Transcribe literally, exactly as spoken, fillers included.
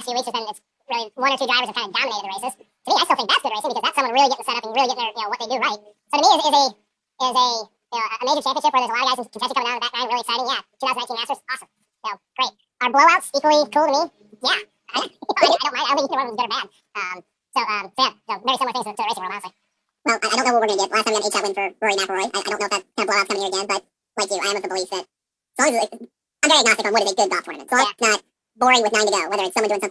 few weeks has been it's really one or two drivers have kind of dominated the races. To me, I still think that's good racing because that's someone really getting the setup and really getting their, you know, what they do right. So to me, is, is a is a you know, a major championship where there's a lot of guys in contention coming down the back nine, really exciting. Yeah, twenty nineteen Masters, awesome. So great. Are blowouts equally cool to me? Yeah. I, I don't mind. I don't think either one was good or bad. Um, so, um, so yeah, so very similar things to, to the racing world, honestly. Well, I, I don't know what we're going to get. Last time we had an eight-shot win for Rory McIlroy. I, I don't know if that kind of blowout's coming here again, but like you, I am of the belief that as long as it, I'm very agnostic on what is a good golf tournament. So long as it's not boring with nine to go, whether it's someone doing something